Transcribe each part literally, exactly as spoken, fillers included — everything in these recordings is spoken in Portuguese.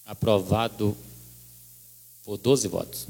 Aprovado por doze votos.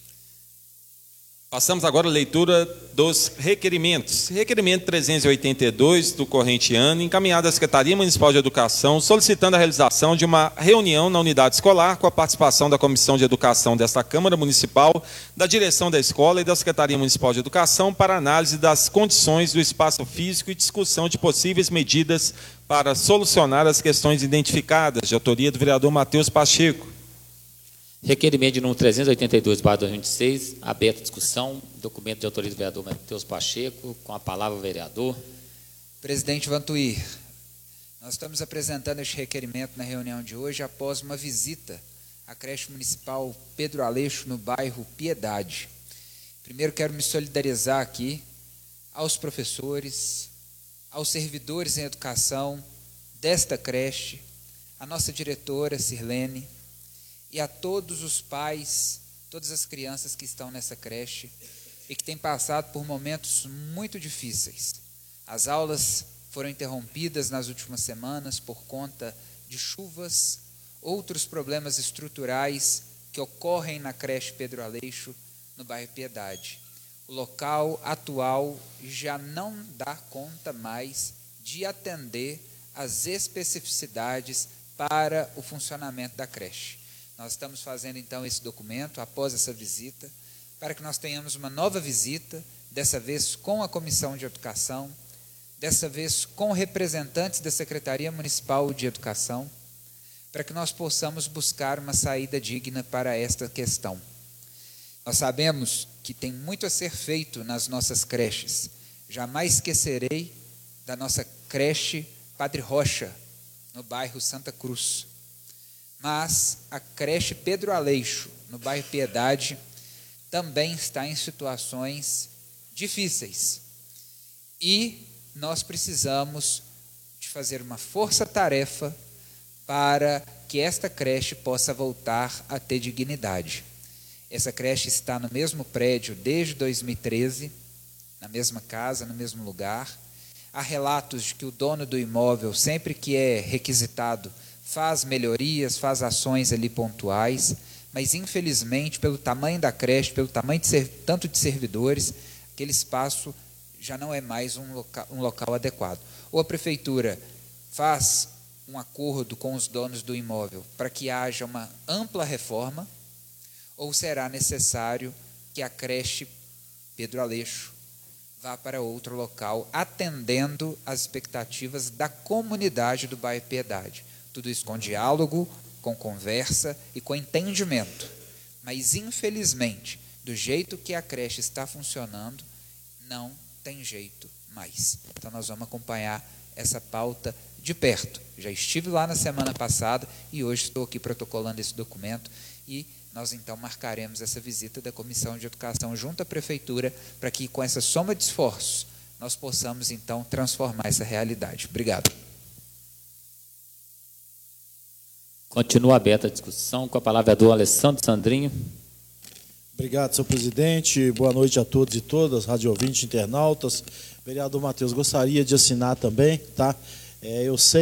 Passamos agora à leitura dos requerimentos. Requerimento trezentos e oitenta e dois do corrente ano, encaminhado à Secretaria Municipal de Educação, solicitando a realização de uma reunião na unidade escolar com a participação da Comissão de Educação desta Câmara Municipal, da direção da escola e da Secretaria Municipal de Educação para análise das condições do espaço físico e discussão de possíveis medidas para solucionar as questões identificadas, de autoria do vereador Matheus Pacheco. Requerimento de número trezentos e oitenta e dois barra dois mil e vinte e seis, aberta a discussão, documento de autoria do vereador Matheus Pacheco, com a palavra o vereador. Presidente Vantuir, nós estamos apresentando este requerimento na reunião de hoje após uma visita à creche municipal Pedro Aleixo, no bairro Piedade. Primeiro quero me solidarizar aqui aos professores, aos servidores em educação desta creche, a nossa diretora Sirlene, e a todos os pais, todas as crianças que estão nessa creche e que têm passado por momentos muito difíceis. As aulas foram interrompidas nas últimas semanas por conta de chuvas, outros problemas estruturais que ocorrem na creche Pedro Aleixo, no bairro Piedade. O local atual já não dá conta mais de atender às especificidades para o funcionamento da creche. Nós estamos fazendo, então, esse documento, após essa visita, para que nós tenhamos uma nova visita, dessa vez com a Comissão de Educação, dessa vez com representantes da Secretaria Municipal de Educação, para que nós possamos buscar uma saída digna para esta questão. Nós sabemos que tem muito a ser feito nas nossas creches. Jamais esquecerei da nossa creche Padre Rocha, no bairro Santa Cruz. Mas a creche Pedro Aleixo, no bairro Piedade, também está em situações difíceis. E nós precisamos de fazer uma força-tarefa para que esta creche possa voltar a ter dignidade. Essa creche está no mesmo prédio desde dois mil e treze, na mesma casa, no mesmo lugar. Há relatos de que o dono do imóvel, sempre que é requisitado, faz melhorias, faz ações ali pontuais, mas infelizmente, pelo tamanho da creche, pelo tamanho de tanto de servidores, aquele espaço já não é mais um local, um local adequado. Ou a prefeitura faz um acordo com os donos do imóvel para que haja uma ampla reforma, ou será necessário que a creche Pedro Aleixo vá para outro local, atendendo às expectativas da comunidade do bairro Piedade. Tudo isso com diálogo, com conversa e com entendimento. Mas, infelizmente, do jeito que a creche está funcionando, não tem jeito mais. Então, nós vamos acompanhar essa pauta de perto. Já estive lá na semana passada e hoje estou aqui protocolando esse documento e nós, então, marcaremos essa visita da Comissão de Educação junto à Prefeitura para que, com essa soma de esforços, nós possamos, então, transformar essa realidade. Obrigado. Continua aberta a discussão, com a palavra do Alessandro Sandrinho. Obrigado, senhor presidente. Boa noite a todos e todas, rádio ouvintes, internautas. Vereador Matheus, gostaria de assinar também, tá? É, eu sei